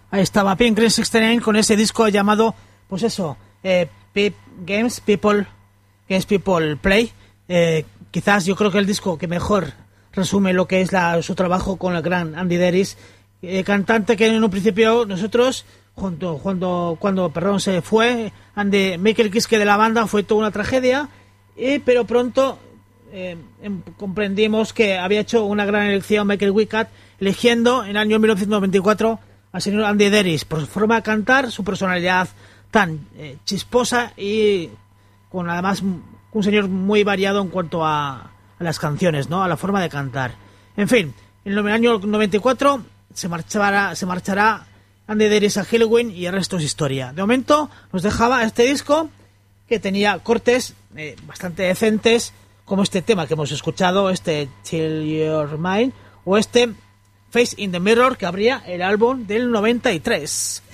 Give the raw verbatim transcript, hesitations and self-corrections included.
Ahí estaba Pink Green sesenta y nueve con ese disco llamado, pues eso, eh, Pip Games People Games People Play. Eh, quizás yo creo que el disco que mejor resume lo que es la, su trabajo con el gran Andy Deris, eh, cantante que en un principio nosotros, junto, cuando, cuando perdón, se fue, Andy, Michael Kiske de la banda, fue toda una tragedia, eh, pero pronto eh, em, comprendimos que había hecho una gran elección Michael Wicat, eligiendo en el año mil novecientos noventa y cuatro al señor Andy Deris por su forma de cantar, su personalidad tan eh, chisposa y con además un señor muy variado en cuanto a, a las canciones, ¿no? A la forma de cantar. En fin, en el año noventa y cuatro se marchará, se marchará Andy Deris a Helloween y el resto es historia. De momento nos dejaba este disco que tenía cortes eh, bastante decentes, como este tema que hemos escuchado, este Chill Your Mind, o este Face in the Mirror, que abría el álbum del noventa y tres.